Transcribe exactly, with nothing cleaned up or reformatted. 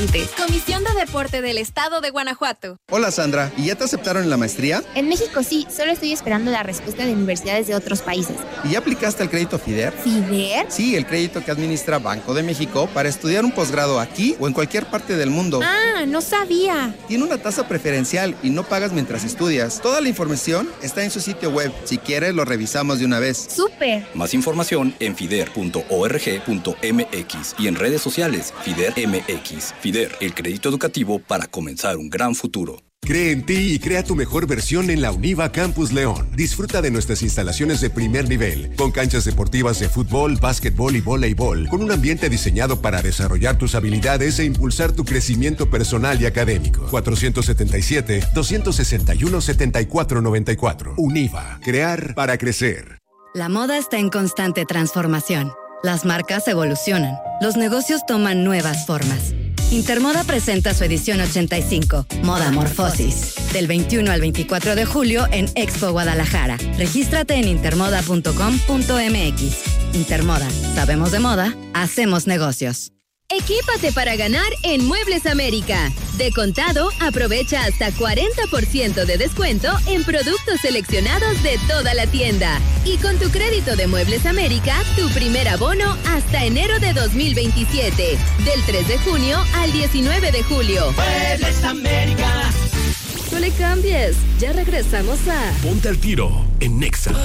Comisión de Deporte del Estado de Guanajuato. Hola Sandra, ¿y ya te aceptaron en la maestría? En México sí, solo estoy esperando la respuesta de universidades de otros países. ¿Y ya aplicaste el crédito FIDER? ¿FIDER? Sí, el crédito que administra Banco de México para estudiar un posgrado aquí o en cualquier parte del mundo. Ah, no sabía. Tiene una tasa preferencial y no pagas mientras estudias. Toda la información está en su sitio web. Si quieres, lo revisamos de una vez. ¡Súper! Más información en fider punto org punto mx y en redes sociales FIDER M X. FIDER, el crédito educativo para comenzar un gran futuro. Cree en ti y crea tu mejor versión en la UNIVA Campus León. Disfruta de nuestras instalaciones de primer nivel, con canchas deportivas de fútbol, básquetbol y voleibol, con un ambiente diseñado para desarrollar tus habilidades e impulsar tu crecimiento personal y académico. cuatrocientos setenta y siete, doscientos sesenta y uno, setenta y cuatro noventa y cuatro. UNIVA. Crear para crecer. La moda está en constante transformación. Las marcas evolucionan. Los negocios toman nuevas formas. Intermoda presenta su edición ochenta y cinco, Moda Morfosis, del veintiuno al veinticuatro de julio en Expo Guadalajara. Regístrate en intermoda punto com punto mx. Intermoda, sabemos de moda, hacemos negocios. Equípate para ganar en Muebles América. De contado, aprovecha hasta cuarenta por ciento de descuento en productos seleccionados de toda la tienda. Y con tu crédito de Muebles América, tu primer abono hasta enero de dos mil veintisiete. Del tres de junio al diecinueve de julio. Muebles América. No le cambies. Ya regresamos a Ponte al Tiro en Nexa.